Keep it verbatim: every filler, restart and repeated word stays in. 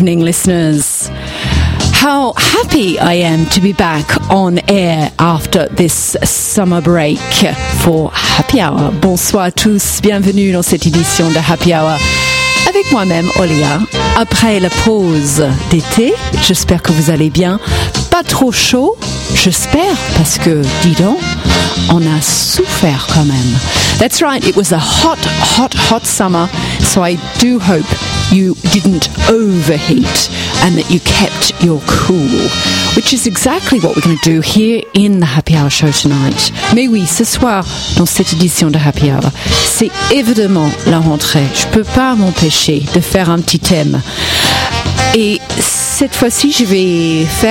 evening, listeners. How happy I am to be back on air after this summer break for Happy Hour. Bonsoir à tous, bienvenue dans cette édition de Happy Hour. Avec moi-même, Olia, après la pause d'été, j'espère que vous allez bien. Pas trop chaud, j'espère, parce que, dis donc, on a souffert quand même. That's right, it was a hot, hot, hot summer, so I do hope you didn't overheat and that you kept your cool, which is exactly what we're going to do here in the Happy Hour show tonight. Mais oui, ce soir, dans cette édition de Happy Hour, c'est évidemment la rentrée. Je ne peux pas m'empêcher de faire un petit thème. Et cette fois-ci, je vais faire